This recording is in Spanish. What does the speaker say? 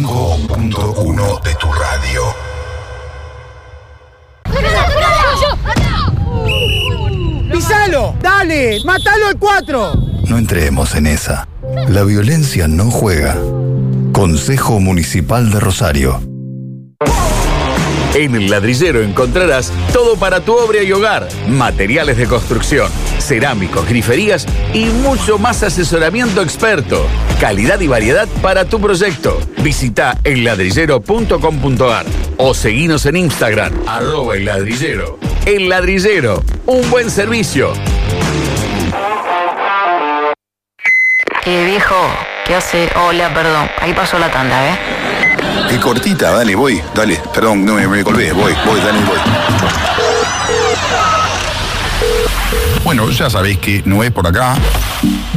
95.1 de tu radio. ¡Pisalo! ¡Dale! ¡Mátalo al 4! No entremos en esa. La violencia no juega. Consejo Municipal de Rosario. En El Ladrillero encontrarás todo para tu obra y hogar, materiales de construcción, cerámicos, griferías y mucho más asesoramiento experto. Calidad y variedad para tu proyecto. Visita elladrillero.com.ar o seguinos en Instagram, @elladrillero. El Ladrillero, un buen servicio. Viejo, ¿qué hace? Hola, perdón, ahí pasó la tanda, ¿eh? Qué cortita, dale, voy, dale. Perdón, no me colgué, voy, dale, voy. Bueno, ya sabéis que no es por acá.